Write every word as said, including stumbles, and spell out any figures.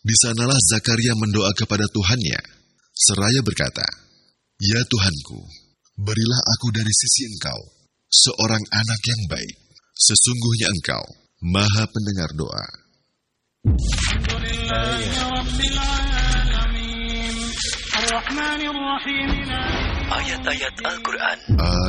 Di sanalah Zakaria mendoa kepada Tuhannya, seraya berkata, "Ya Tuhanku, berilah aku dari sisi Engkau seorang anak yang baik. Sesungguhnya Engkau Maha pendengar doa." Ayat-ayat Al-Quran,